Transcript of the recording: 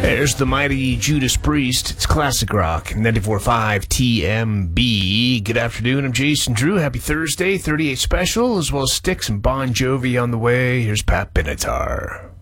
There's the mighty Judas Priest. It's classic rock, 94.5 TMB. Good afternoon, I'm Jason Drew. Happy Thursday, 38 special, as well as Styx and Bon Jovi on the way. Here's Pat Benatar.